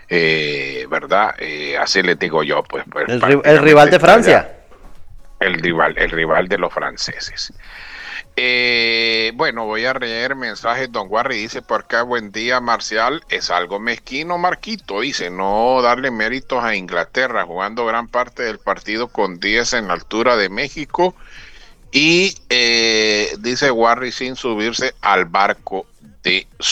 ¿verdad? Así les digo yo, pues El rival prácticamente de está ya Francia. el rival de los franceses. Bueno, voy a leer mensajes. Don Warry dice: por acá, buen día, Marcial. Es algo mezquino, Marquito. Dice: no darle méritos a Inglaterra, jugando gran parte del partido con 10 en la altura de México. Y dice Warry: sin subirse al barco de